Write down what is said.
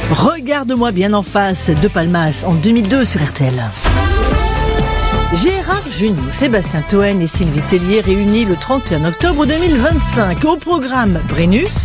Regarde-moi bien en face de Palmas en 2002 sur RTL. Gérard Jugnot, Sébastien Toen et Sylvie Tellier réunis le 31 octobre 2025. Au programme Brennus,